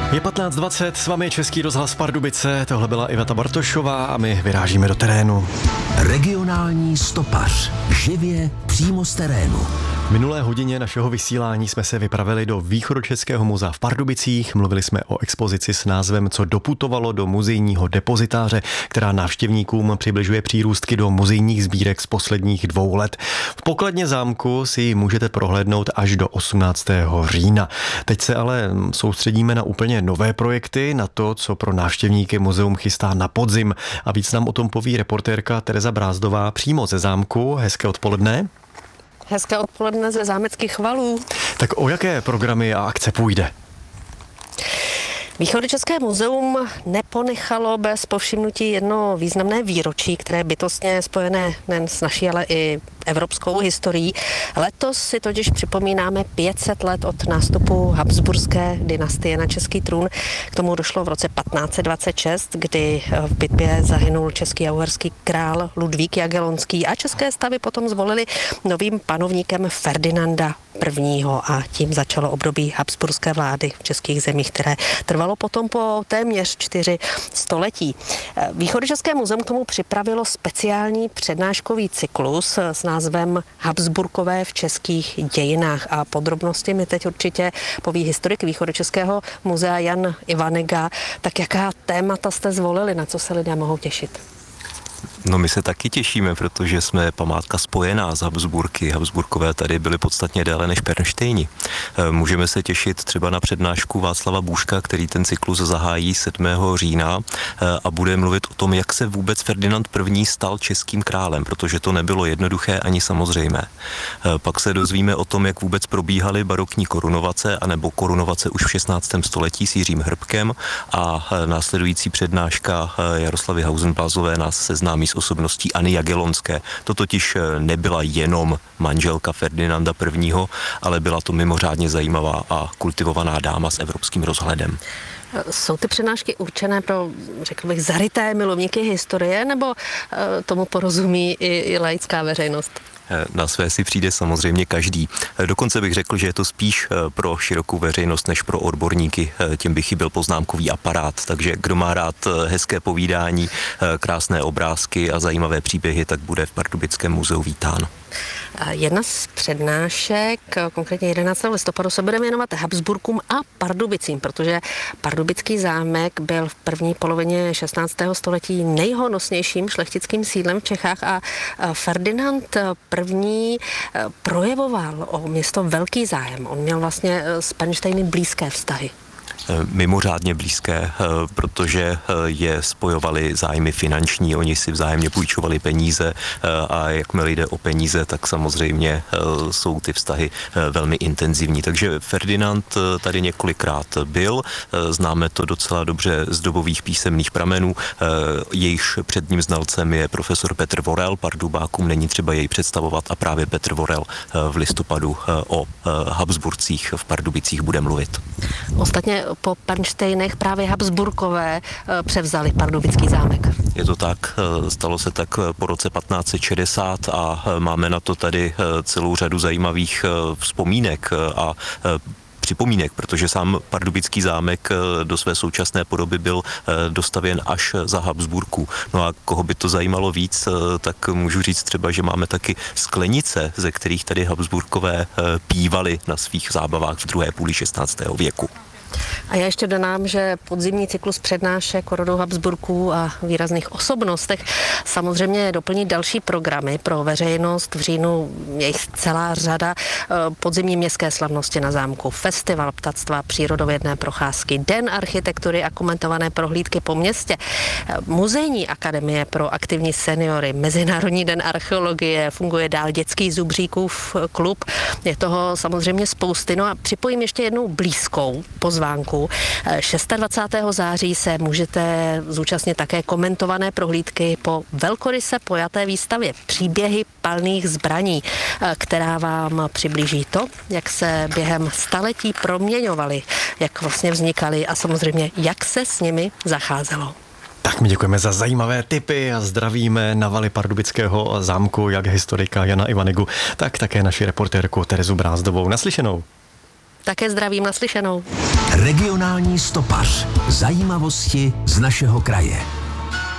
Je 15:20, s vámi je Český rozhlas Pardubice, tohle byla Iveta Bartošová a my vyrážíme do terénu. Regionální stopař. Živě přímo z terénu. V minulé hodině našeho vysílání jsme se vypravili do Východočeského muzea v Pardubicích. Mluvili jsme o expozici s názvem Co doputovalo do muzejního depozitáře, která návštěvníkům přibližuje přírůstky do muzejních sbírek z posledních 2 let. V pokladně zámku si ji můžete prohlédnout až do 18. října. Teď se ale soustředíme na úplně nové projekty, na to, co pro návštěvníky muzeum chystá na podzim. A víc nám o tom poví reportérka Tereza Brázdová přímo ze zámku. Hezké odpoledne. Hezké odpoledne ze zámeckých valů. Tak o jaké programy a akce půjde? Východočeské muzeum neponechalo bez povšimnutí jedno významné výročí, které je bytostně spojené nejen s naší, ale i evropskou historií. Letos si totiž připomínáme 500 let od nástupu Habsburské dynastie na český trůn. K tomu došlo v roce 1526, kdy v bitvě zahynul český a uherský král Ludvík Jagellonský a české stavy potom zvolili novým panovníkem Ferdinanda I. a tím začalo období habsburské vlády v českých zemích, které trvalo potom po téměř 4 století. Východočeské muzeum k tomu připravilo speciální přednáškový cyklus s názvem Habsburkové v českých dějinách a podrobnosti mi teď určitě poví historik Východočeského muzea Jan Ivanega. Tak jaká témata jste zvolili, na co se lidé mohou těšit? No, my se taky těšíme, protože jsme památka spojená s Habsburky. Habsburkové tady byli podstatně déle než Pernštejni. Můžeme se těšit třeba na přednášku Václava Bůžka, který ten cyklus zahájí 7. října a bude mluvit o tom, jak se vůbec Ferdinand I. stal českým králem, protože to nebylo jednoduché ani samozřejmé. Pak se dozvíme o tom, jak vůbec probíhaly barokní korunovace, anebo korunovace už v 16. století s Jiřím Hrbkem, a následující přednáška Jaroslavy Hausenblázové nás seznámí s osobností Anny Jagellonské. To totiž nebyla jenom manželka Ferdinanda I., ale byla to mimořádně zajímavá a kultivovaná dáma s evropským rozhledem. Jsou ty přednášky určené pro, řekl bych, zaryté milovníky historie, nebo tomu porozumí i laická veřejnost? Na své si přijde samozřejmě každý. Dokonce bych řekl, že je to spíš pro širokou veřejnost než pro odborníky. Těm by chyběl poznámkový aparát. Takže kdo má rád hezké povídání, krásné obrázky a zajímavé příběhy, tak bude v Pardubickém muzeu vítán. Jedna z přednášek, konkrétně 11. listopadu, se bude věnovat Habsburkům a Pardubicím, protože Pardubický zámek byl v první polovině 16. století nejhonosnějším šlechtickým sídlem v Čechách a Ferdinand I. projevoval o město velký zájem. On měl vlastně s Pernštejny blízké vztahy. Mimořádně blízké, protože je spojovali zájmy finanční, oni si vzájemně půjčovali peníze a jakmile jde o peníze, tak samozřejmě jsou ty vztahy velmi intenzivní. Takže Ferdinand tady několikrát byl, známe to docela dobře z dobových písemných pramenů, jejichž předním znalcem je profesor Petr Vorel, Pardubákům není třeba jej představovat a právě Petr Vorel v listopadu o Habsburcích v Pardubicích bude mluvit. Ostatně po Pernštejnech právě Habsburkové převzali Pardubický zámek. Je to tak, stalo se tak po roce 1560 a máme na to tady celou řadu zajímavých vzpomínek a připomínek, protože sám Pardubický zámek do své současné podoby byl dostavěn až za Habsburků. No a koho by to zajímalo víc, tak můžu říct třeba, že máme taky sklenice, ze kterých tady Habsburkové pívali na svých zábavách v druhé půli 16. věku. A já ještě dodám, že podzimní cyklus přednášek o rodu Habsburků a výrazných osobnostech samozřejmě doplní další programy pro veřejnost. V říjnu je jich celá řada. Podzimní městské slavnosti na zámku, festival ptactva, přírodovědné procházky, den architektury a komentované prohlídky po městě, muzejní akademie pro aktivní seniory, Mezinárodní den archeologie, funguje dál dětský Zubříkův klub. Je toho samozřejmě spousty. No a připojím ještě jednou blízkou pozvánku. 26. září se můžete zúčastnit také komentované prohlídky po velkoryse pojaté výstavě Příběhy palných zbraní, která vám přiblíží to, jak se během staletí proměňovaly, jak vlastně vznikaly a samozřejmě jak se s nimi zacházelo. Tak my děkujeme za zajímavé tipy a zdravíme na valy Pardubického zámku jak historika Jana Ivanegu, tak také naši reportérku Terezu Brázdovou. Naslyšenou. Také zdravím, naslyšenou. Regionální stopař. Zajímavosti z našeho kraje.